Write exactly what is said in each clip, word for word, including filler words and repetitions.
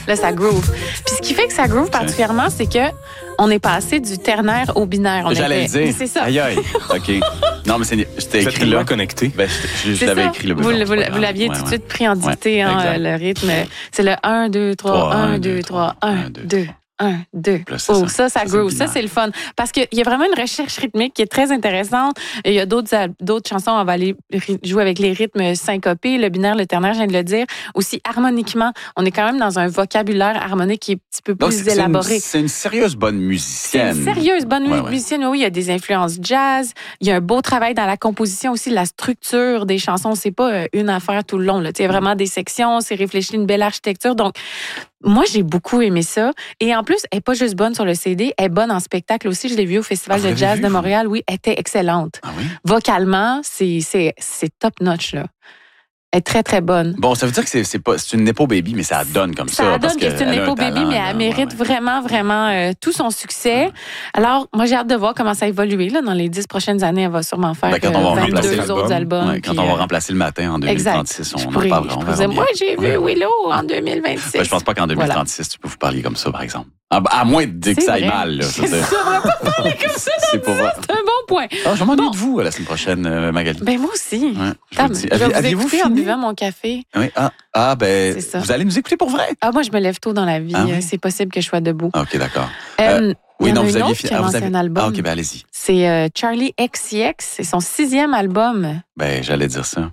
Là, ça groove. Puis ce qui fait que ça groove particulièrement, c'est que on est passé du ternaire au binaire. On J'allais était... le dire. C'est ça. Aïe, aïe. OK. Non, mais c'est, j'étais écrit là. connecté. Ben, je, je, je l'avais ça. écrit là. Vous, bon, vous, c'est vous l'aviez ouais, tout de ouais. suite pris en dictée, Ouais, hein, exact. le rythme. C'est le un, deux, trois, un, deux, trois, un, deux. un, deux. Là, c'est Oh, ça. ça, ça, Ça, groove. c'est Ça, binaire. c'est le fun. Parce qu'il y a vraiment une recherche rythmique qui est très intéressante. Il y a d'autres, d'autres chansons, on va aller jouer avec les rythmes syncopés, le binaire, le ternaire, je viens de le dire. Aussi, harmoniquement, on est quand même dans un vocabulaire harmonique qui est un petit peu plus Donc, c'est, élaboré. C'est une, c'est une sérieuse bonne C'est musicienne. une sérieuse bonne Ouais, ouais. musicienne. Oui, il y a des influences jazz. Il y a un beau travail dans la composition aussi, la structure des chansons. C'est pas euh, une affaire tout le long. Là. Il y a vraiment des sections, c'est réfléchi, une belle architecture. Donc, moi, j'ai beaucoup aimé ça. Et en plus, elle n'est pas juste bonne sur le C D, elle est bonne en spectacle aussi. Je l'ai vue au Festival Ah, vous de jazz l'avez de vue, Montréal. Oui, elle était excellente. Ah oui? Vocalement, c'est, c'est, c'est top notch, là. Elle est très, très bonne. Bon, ça veut dire que c'est, c'est, pas, c'est une Nepo Baby, mais ça donne comme ça. Ça parce donne que c'est une elle a un Nepo Baby, talent, mais là. elle mérite Ouais, ouais. vraiment, vraiment euh, tout son succès. Alors, moi, j'ai hâte de voir comment ça évolue. Là, dans les dix prochaines années, elle va sûrement faire Ben, quand on va euh, remplacer vingt-deux autres albums. Ouais, quand puis, on va euh, remplacer le matin en deux mille trente-six, exact. on Je en pourrais- parlera. je On pourrais verra dire, moi, bien. j'ai vu Ouais. Willow en deux mille vingt-six. Ben, je pense pas qu'en deux mille trente-six, tu peux vous parler comme ça, par exemple. À, à moins de dire que C'est ça aille vrai. mal. Là, Je devrais pas parler comme ça. c'est pas vrai. C'est un bon point. Ah, je m'ennuie Bon. de vous euh, la semaine prochaine, euh, Magali. Ben, moi aussi. Ouais, je Attends, vous le dis. je vais Aviez- vous aviez-vous écouter en fini? buvant mon café. Oui. Ah, ah ben, C'est ça. vous allez nous écouter pour vrai? Ah, moi, je me lève tôt dans la vie. Ah oui? Euh, C'est possible que je sois debout. Ah, OK, d'accord. Euh, Oui, il y en non, a vous une aviez autre fini. qui a Ah, vous lancé avez... un album. Ah, OK, ben allez-y. C'est euh, Charlie X C X. C'est son sixième album. Ben, j'allais dire ça.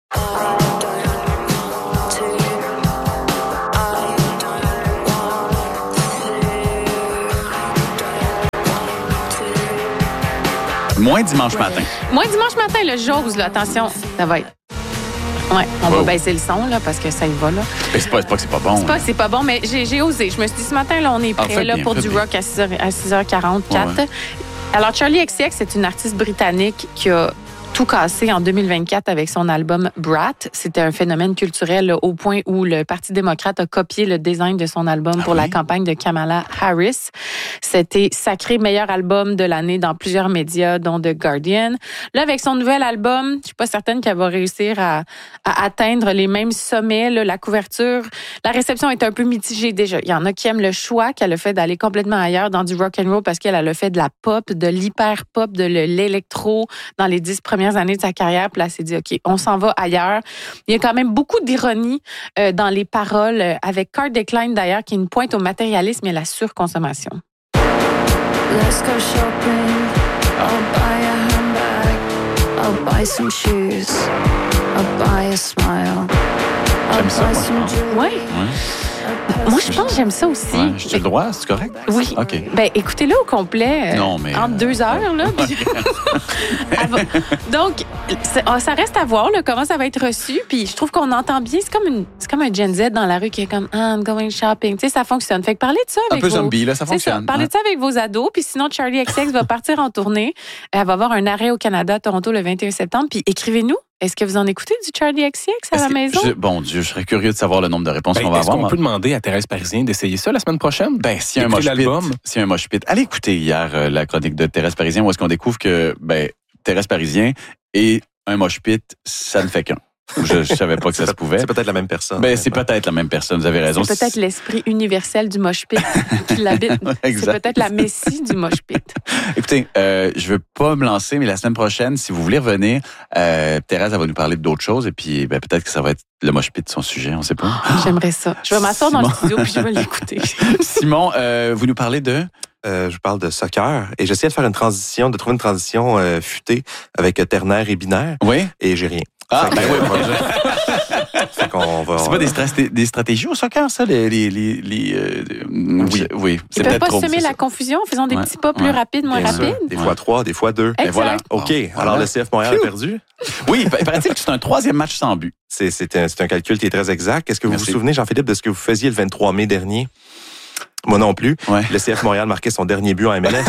Moins dimanche matin. Moi, dimanche matin, le j'ose, là, attention, ça va être. Ouais, on va Oh. baisser le son, là, parce que ça y va, là. Ben, c'est pas, c'est pas que c'est pas bon. C'est pas que c'est pas bon, mais j'ai, j'ai osé. Je me suis dit, ce matin, là, on est Ah, prêt, faites là, bien, pour faites du bien. rock à six heures, à six heures quarante-quatre. Ouais. Alors, Charlie X C X, c'est une artiste britannique qui a tout cassé en deux mille vingt-quatre avec son album Brat. C'était un phénomène culturel là, au point où le Parti démocrate a copié le design de son album Ah pour oui? la campagne de Kamala Harris. C'était sacré meilleur album de l'année dans plusieurs médias, dont The Guardian. Là, avec son nouvel album, je suis pas certaine qu'elle va réussir à, à atteindre les mêmes sommets. Là, la couverture, la réception est un peu mitigée déjà. Il y en a qui aiment le choix qu'elle a fait d'aller complètement ailleurs dans du rock and roll parce qu'elle elle a fait de la pop, de l'hyper pop, de l'électro dans les dix premières années de sa carrière. Puis là, elle s'est dit, OK, on s'en va ailleurs. Il y a quand même beaucoup d'ironie euh, dans les paroles, euh, avec Card Decline d'ailleurs, qui est une pointe au matérialisme et à la surconsommation. Let's go shopping. I'll buy a handbag. I'll buy some shoes. I'll buy a smile. I'll J'aime ça, buy moi, some je pense. jewelry. Ouais. Moi, je pense que j'aime ça aussi. Ouais, j'ai le droit, c'est correct? Oui. OK. Ben, écoutez-le au complet. euh, Non, mais, entre euh, deux heures, là. puis- Elle va- Donc, c'est- ah, ça reste à voir, là, comment ça va être reçu. Puis, je trouve qu'on entend bien. C'est comme, une, c'est comme un Gen Z dans la rue qui est comme, ah, I'm going shopping. Tu sais, ça fonctionne. Fait que parlez de ça Un avec peu vos... zombie, là, ça C'est fonctionne. ça. Parlez Ouais. de ça avec vos ados. Puis sinon, Charlie X C X va partir en tournée. Elle va avoir un arrêt au Canada, à Toronto, le vingt et un septembre. Puis écrivez-nous. Est-ce que vous en écoutez du Charlie X C X à Est-ce la que- maison? je- bon Dieu, je serais curieux de savoir le nombre de réponses Ben, qu'on va est-ce avoir. qu'on moi. peut demander à Thérèse Parisien d'essayer ça la semaine prochaine? Ben, s'il y a un Écouter mosh pit, l'album. s'il y a un mosh pit, allez écouter hier euh, la chronique de Thérèse Parisien où est-ce qu'on découvre que, ben, Thérèse Parisien et un mosh pit, ça ne fait qu'un. Je, je savais pas que ça se pouvait. C'est peut-être la même personne. Ben, c'est peut-être la même personne, vous avez raison. C'est peut-être l'esprit universel du mosh pit qui l'habite. C'est Exact. peut-être la messie du mosh pit. Écoutez, euh, je veux pas me lancer, mais la semaine prochaine, si vous voulez revenir, euh, Thérèse, elle va nous parler d'autres choses et puis ben, peut-être que ça va être le mosh pit de son sujet, on sait pas. J'aimerais ça. Je vais m'asseoir dans le Simon. studio puis je vais l'écouter. Simon, euh, vous nous parlez de... Euh, je parle de soccer et j'essayais de faire une transition, de trouver une transition euh, futée avec euh, ternaire et binaire Oui? et j'ai rien. Ah, Fait ben que, oui, euh, bon, fait qu'on va. c'est pas des, strat- des stratégies au soccer, ça? Les, les, les, les, euh, oui, oui. Ils C'est peuvent peut-être pas trop. semer c'est la ça. confusion en faisant des Ouais. petits pas plus Ouais. rapides, moins Bien sûr. rapides. Des fois trois, des fois deux. Exact. Et voilà. OK. Bon, Alors, voilà. le C F Montréal a perdu. Oui, il paraît-il que c'est un troisième match sans but. C'est, c'est, un, c'est un calcul qui est très exact. Est-ce que vous Merci. vous souvenez, Jean-Philippe, de ce que vous faisiez le vingt-trois mai dernier? Moi non plus. Ouais. Le C F Montréal marquait son dernier but en M L S.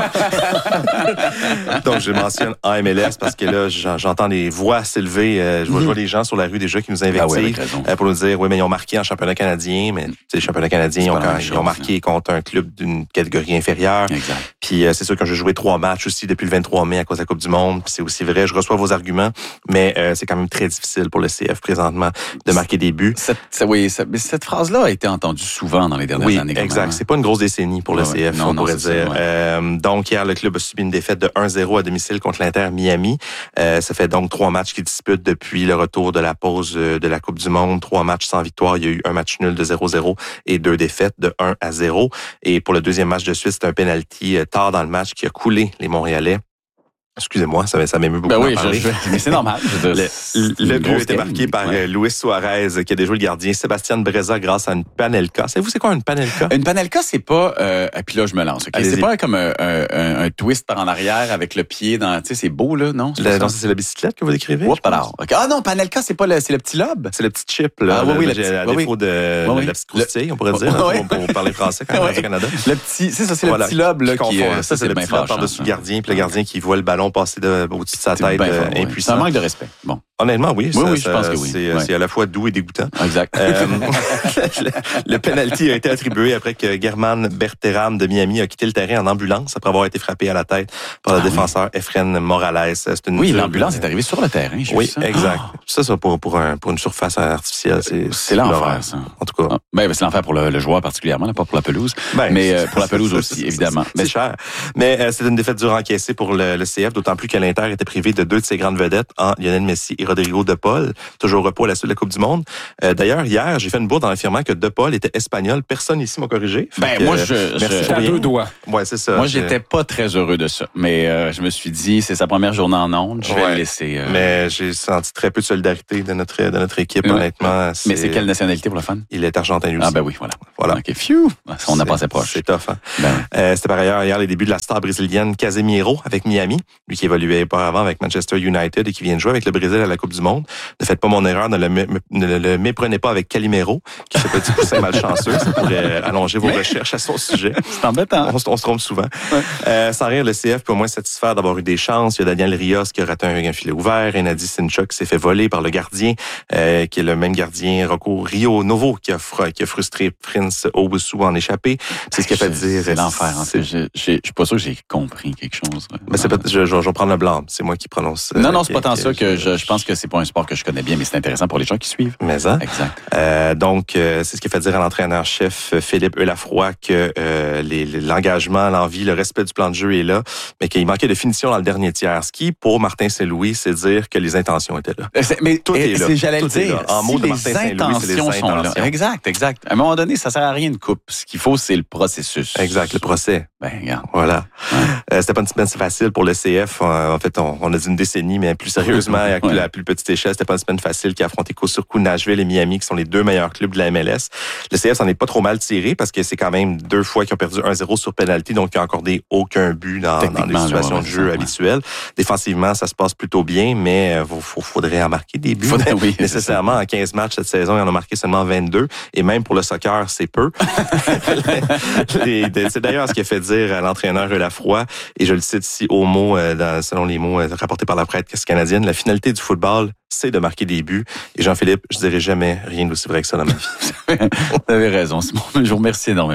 Donc, je mentionne en M L S parce que là, j'entends des voix s'élever. Euh, je vois, mm-hmm. je vois des gens sur la rue déjà qui nous invectivent ah ouais, euh, pour nous dire, oui, mais ils ont marqué en championnat canadien, mais les championnats canadiens, ils ont, quand, chose, ils ont marqué hein. contre un club d'une catégorie inférieure. Exact. Puis euh, c'est sûr que j'ai joué trois matchs aussi depuis le vingt-trois mai à cause de la Coupe du Monde. Puis c'est aussi vrai, je reçois vos arguments, mais euh, c'est quand même très difficile pour le C F présentement de marquer des buts. Cette, oui, cette, cette phrase-là a été entendue souvent dans les dernières oui, années. Oui, exact. Même, hein. C'est pas une grosse décennie pour le ouais, C F, non, on non, pourrait dire. Ça, ouais. euh, donc, hier, le club a subi une défaite de un zéro à domicile contre l'Inter Miami. Euh, ça fait donc trois matchs qu'ils disputent depuis le retour de la pause de la Coupe du Monde. Trois matchs sans victoire. Il y a eu un match nul de zéro zéro et deux défaites de un à zéro. Et pour le deuxième match de suite, c'est un penalty tard dans le match qui a coulé les Montréalais. Excusez-moi, ça, ça m'émeut beaucoup ben oui, d'en parler. Je, je, mais c'est normal. Je le le but a été marqué par ouais. Luis Suarez, qui a déjoué le gardien Sébastien Breza grâce à une panelka. Savez-vous c'est quoi une panelka? Une panelka, c'est pas... Euh, et puis là, je me lance. Okay? C'est pas comme un, un, un twist par en arrière avec le pied dans... Tu sais, c'est beau, là, non? Le, non, c'est la bicyclette que vous décrivez? Oups, alors. Okay. Ah non, panelka, c'est pas le, c'est le petit lobe? C'est le petit chip, là. Ah oui, oui, le, le petit, à oui, défaut oui. de, oui, de la petite croustille, on pourrait dire, oui. hein, pour, pour parler français quand même oui. au Canada. Le petit, c'est ça, c'est voilà, le petit lobe, là, qui... qui euh, ça, c'est le petit lobe par-dessus le gardien, puis le gardien qui voit le ballon passer de, au-dessus de sa tête, euh, impuissant. C'est un manque de respect. Bon. Honnêtement, oui. Oui, ça, oui, je ça, pense que oui. C'est, ouais. c'est à la fois doux et dégoûtant. Exact. Euh, le, le penalty a été attribué après que Germán Berteram de Miami a quitté le terrain en ambulance après avoir été frappé à la tête par le ah, défenseur oui. Efren Morales. C'est une oui, l'ambulance euh, est arrivée sur le terrain. J'ai oui, vu ça. exact. Oh. Ça, ça pour, pour, un, pour une surface artificielle, c'est, c'est l'enfer, ça. En tout cas. Ah, ben, c'est l'enfer pour le, le joueur particulièrement, là, pas pour la pelouse. Ben, mais euh, pour la pelouse aussi, évidemment. C'est, c'est cher. Mais euh, c'est une défaite dure encaissée pour le, le C F, d'autant plus que l'Inter était privé de deux de ses grandes vedettes, en Lionel Messi et Rodrigo De Paul, toujours au repos à la suite de la Coupe du Monde. Euh, d'ailleurs, hier, j'ai fait une bourde en affirmant que De Paul était espagnol. Personne ici m'a corrigé. Ben, que, moi, je... merci je, à deux doigts. Ouais, c'est ça. Moi, je... j'étais pas très heureux de ça. Mais euh, je me suis dit, c'est sa première journée en ondes, je vais ouais. le laisser... Euh... Mais j'ai senti très peu de solidarité de notre, de notre équipe, ouais. honnêtement. C'est... Mais c'est quelle nationalité pour le fun? Il est argentin aussi. Ah ben oui, voilà. Voilà. OK, phew! On a passé proche. C'est tough, hein? Ben oui. euh, c'était par ailleurs hier les débuts de la star brésilienne Casemiro avec Miami, lui qui évoluait auparavant avec Manchester United et qui vient de jouer avec le Brésil à la Coupe du Monde. Ne faites pas mon erreur, ne le, mé- ne le méprenez pas avec Calimero, qui est ce petit poussin malchanceux. Ça pourrait allonger vos recherches à son sujet. C'est embêtant. On, on se trompe souvent. Ouais. Euh, sans rire, le C F peut au moins se satisfaire d'avoir eu des chances. Il y a Daniel Rios qui a raté un, un filet ouvert, et Nadi Sinchuk qui s'est fait voler par le gardien, euh, qui est le même gardien, Rocco Rio Novo, qui a, fr- qui a frustré Prince Obusu en échappé. C'est ce qui a fait dire... C'est l'enfer, en fait. Je suis pas sûr que j'ai compris quelque chose. Mais c'est pas, je, je, je vais prendre le blanc. C'est moi qui prononce. Non, non, euh, c'est pas tant qui, ça qui, que je, je pense que c'est pas un sport que je connais bien, mais c'est intéressant pour les gens qui suivent. Mais ça. Exact. Euh, donc, euh, c'est ce qui a fait dire à l'entraîneur-chef Philippe Eulafroy que euh, les, l'engagement, l'envie, le respect du plan de jeu est là, mais qu'il manquait de finition dans le dernier tiers. Ce qui, pour Martin Saint-Louis, c'est dire que les intentions étaient là. C'est, mais tout est là. J'allais tout le dire. En si mots de les Martin Saint-Louis, c'est les intentions sont intentions. là. Exact, exact. À un moment donné, ça sert à rien une coupe. Ce qu'il faut, c'est le processus. Exact, le procès. Ben, regarde. Voilà. Ouais. Euh, c'était pas une semaine facile pour le C F. Euh, en fait, on, on a dit une décennie, mais plus sérieusement, à ouais. la plus petite échelle, c'était pas une semaine facile qui a affronté coup sur coup Nashville et Miami, qui sont les deux meilleurs clubs de la M L S. Le C F s'en est pas trop mal tiré parce que c'est quand même deux fois qu'ils ont perdu un zéro sur penalty, donc ils ont accordé aucun but dans, dans des situations là, ouais, de jeu ça, habituelles. Ouais. Défensivement, ça se passe plutôt bien, mais il euh, faudrait en marquer des buts. Faudrait, oui, nécessairement, en quinze matchs cette saison, ils en ont marqué seulement vingt-deux. Et même pour le soccer, c'est peu. les, c'est d'ailleurs ce qui a fait dire à l'entraîneur Eulafroy, et je le cite ici au mot, euh, dans, selon les mots euh, rapportés par la presse canadienne, la finalité du football, c'est de marquer des buts. Et Jean-Philippe, je dirais jamais rien d'aussi vrai que ça dans ma vie. Vous avez raison, Simon. Je vous remercie énormément.